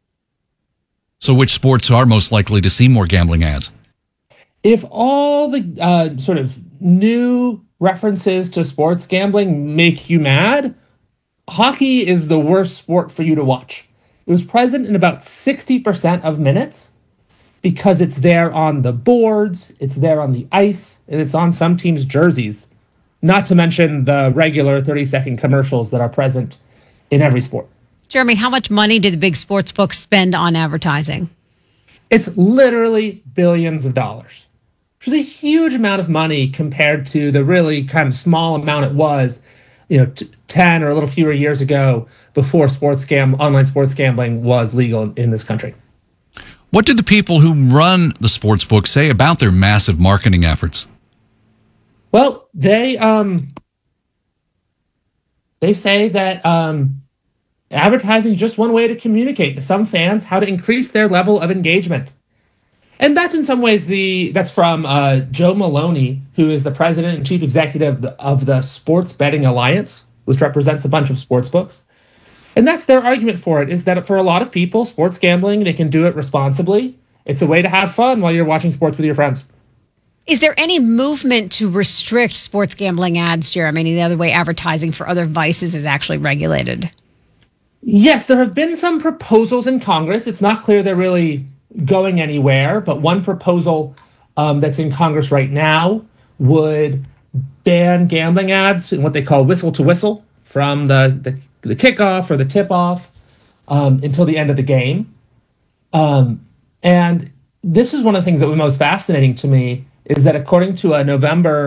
So which sports are most likely to see more gambling ads? If all the sort of new references to sports gambling make you mad, hockey is the worst sport for you to watch. It was present in about 60% of minutes because it's there on the boards, it's there on the ice, and it's on some teams' jerseys, not to mention the regular 30-second commercials that are present in every sport. Jeremy, how much money did the big sports books spend on advertising? It's literally billions of dollars, which is a huge amount of money compared to the really kind of small amount it was, 10 or a little fewer years ago before online sports gambling was legal in this country. What did the people who run the sports book say about their massive marketing efforts? Well, they say that advertising is just one way to communicate to some fans how to increase their level of engagement. And that's in some ways that's from Joe Maloney, who is the president and chief executive of the Sports Betting Alliance, which represents a bunch of sports books. And that's their argument for it, is that for a lot of people, sports gambling, they can do it responsibly. It's a way to have fun while you're watching sports with your friends. Is there any movement to restrict sports gambling ads, Jeremy? The other way advertising for other vices is actually regulated? Yes, there have been some proposals in Congress. It's not clear they're really going anywhere, but one proposal that's in Congress right now would ban gambling ads in what they call whistle to whistle from the kickoff or the tip-off until the end of the game. And this is one of the things that was most fascinating to me, is that according to a November